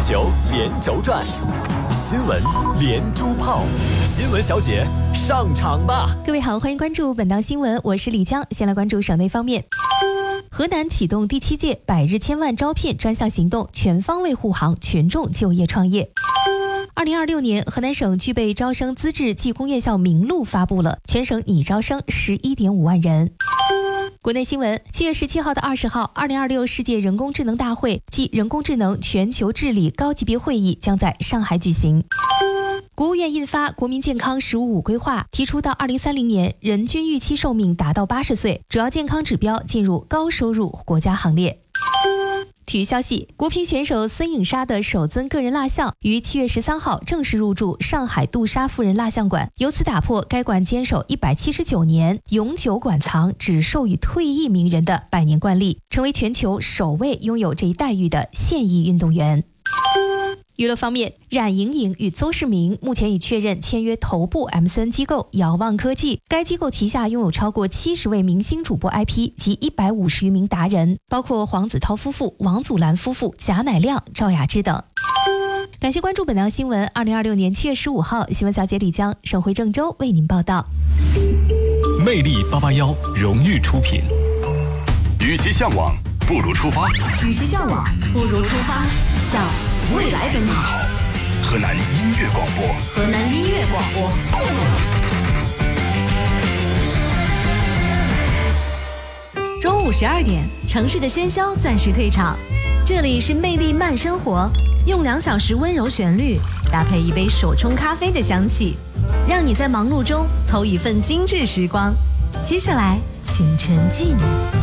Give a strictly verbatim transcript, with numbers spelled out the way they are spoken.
球连轴转，新闻连珠炮，新闻小姐上场吧！ 各位好，欢迎关注本档新闻，我是李江。先来关注省内方面。河南启动第七届百日千万招聘专项行动，全方位护航群众就业创业。二零二六年，河南省具备招生资质技工院校名录发布了，全省拟招生十一点五万人。国内新闻，七月十七号到二十号，二零二六世界人工智能大会暨人工智能全球治理高级别会议将在上海举行。国务院印发《国民健康“十五五”规划》，提出到二零三零年，人均预期寿命达到八十岁，主要健康指标进入高收入国家行列。体育消息，国乒选手孙颖莎的首尊个人蜡像于七月十三号正式入驻上海杜莎夫人蜡像馆，由此打破该馆坚守一百七十九年永久馆藏只授予退役名人的百年惯例，成为全球首位拥有这一待遇的现役运动员。娱乐方面，冉莹莹与邹市明目前已确认签约头部 M C N 机构遥望科技，该机构旗下拥有超过七十位明星主播 I P 及一百五十余名达人，包括黄子韬夫妇、王祖蓝夫妇、贾乃亮、赵雅芝等。感谢关注本档新闻。二零二六年七月十五号，新闻小姐李江省会郑州为您报道。 魅力八八幺荣誉出品。与其向往，不如出发。 与其向往，不如出发，向未来奔跑。 河南音乐广播， 河南音乐广播。中午十二点，城市的喧嚣暂时退场，这里是魅力慢生活，用两小时温柔旋律搭配一杯手冲咖啡的香气，让你在忙碌中偷一份精致时光。接下来，请沉浸。